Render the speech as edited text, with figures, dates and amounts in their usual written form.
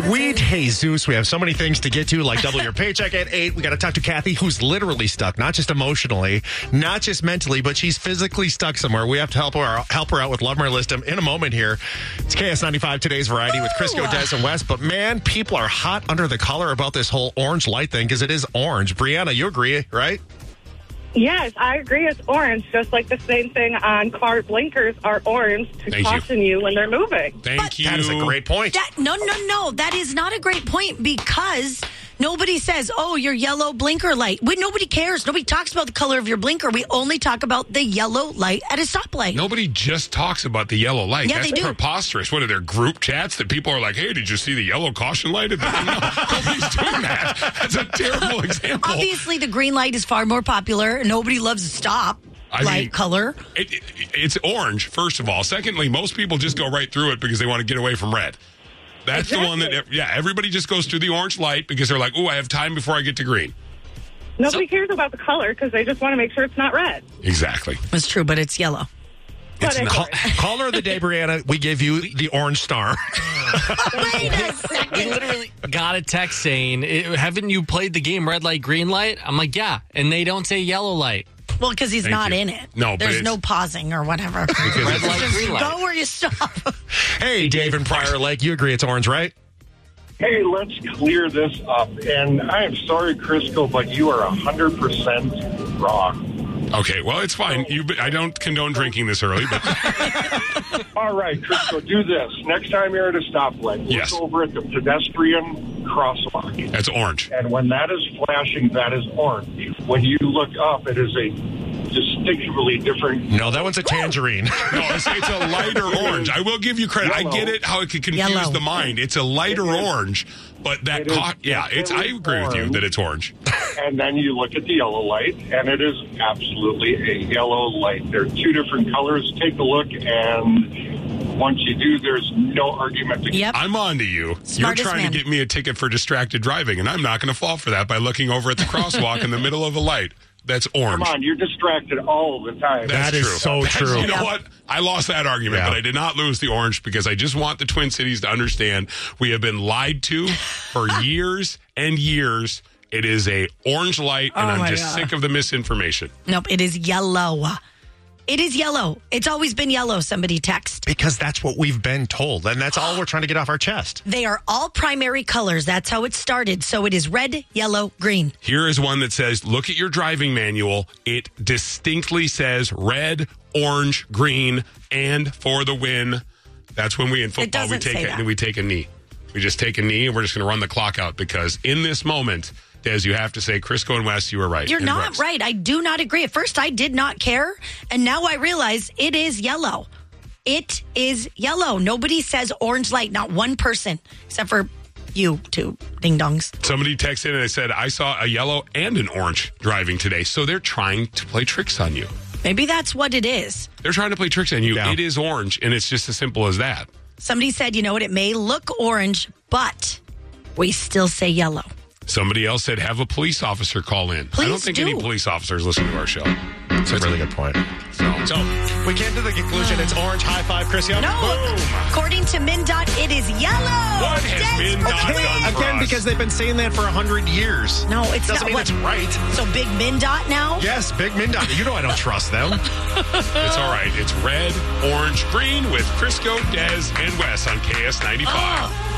Sweet Jesus. We have so many things to get to, like double your paycheck at 8. We got to talk to Kathy, who's literally stuck, not just emotionally, not just mentally, but she's physically stuck somewhere. We have to help her out with Love 'Em or List 'Em in a moment here. It's KS95, today's variety with Crisco, Des, and Wes. But man, people are hot under the collar about this whole orange light thing because it is orange. Brianna, you agree, right? Yes, I agree. It's orange, just like the same thing on car blinkers are orange to caution you when they're moving. Thank you. That is a great point. No. That is not a great point because nobody says, oh, your yellow blinker light. Nobody cares. Nobody talks about the color of your blinker. We only talk about the yellow light at a stoplight. Nobody just talks about the yellow light. Yeah, That's they do. preposterous. What are there group chats that people are like, hey, did you see the yellow caution light? No, nobody's doing that. That's a terrible example. Obviously, the green light is far more popular. Nobody loves a stop. Color. It's orange, first of all. Secondly, most people just go right through it because they want to get away from red. That's the one that, everybody just goes through the orange light because they're like, oh, I have time before I get to green. Nobody cares about the color because they just want to make sure it's not red. Exactly. That's true, but it's yellow. It's not. Caller of the day, Brianna, we give you the orange star. Wait a second. We literally got a text saying, haven't you played the game red light, green light? I'm like, yeah. And they don't say yellow light. Well, because he's not in it. No, but there's no pausing or whatever. Red light, green light. Go where you stop. Hey, Dave in Prior Lake, you agree it's orange, right? Hey, let's clear this up. And I am sorry, Crisco, but you are 100% wrong. Okay, well, it's fine. I don't condone drinking this early, but... All right, Crisco, do this. Next time you're at a stoplight, look over at the pedestrian crosswalk. That's orange. And when that is flashing, that is orange. When you look up, it is a distinctly different... No, that one's a tangerine. No, it's a lighter orange. I will give you credit. Yellow. I get it, how it could confuse the mind. It's a lighter orange, but that... I agree with you that it's orange. And then you look at the yellow light, and it is absolutely a yellow light. There are two different colors. Take a look, and once you do, there's no argument. I'm on to you. Smartest You're trying man. to get me a ticket for distracted driving, and I'm not going to fall for that by looking over at the crosswalk in the middle of a light. That's orange. Come on, you're distracted all the time. That is so true. You know what? I lost that argument, but I did not lose the orange because I just want the Twin Cities to understand we have been lied to for years and years. It is a orange light, and I'm just sick of the misinformation. Nope, it is yellow. It is yellow. It's always been yellow, somebody text. Because that's what we've been told, and that's all we're trying to get off our chest. They are all primary colors. That's how it started. So it is red, yellow, green. Here is one that says, look at your driving manual. It distinctly says red, orange, green, and for the win. That's when we, in football, we take a knee. We just take a knee, and we're just going to run the clock out because in this moment... Des, you have to say, Crisco and Wes, you were right. You're not right. I do not agree. At first, I did not care, and now I realize it is yellow. It is yellow. Nobody says orange light, not one person, except for you two ding-dongs. Somebody texted in and they said, I saw a yellow and an orange driving today, so they're trying to play tricks on you. Maybe that's what it is. They're trying to play tricks on you. Yeah. It is orange, and it's just as simple as that. Somebody said, you know what, it may look orange, but we still say yellow. Somebody else said, have a police officer call in. I don't think any police officers listen to our show. That's a really good point. So we came to the conclusion it's orange. High five, Chris. Yep. No, Boom. According to MnDOT, it is yellow. What has MnDOT done for Again, us? because they've been saying that for 100 years. No, it's Doesn't not. mean What? it's right. So big MnDOT now? Yes, big MnDOT. You know I don't trust them. It's all right. It's red, orange, green with Crisco, Des, and Wes on KS95.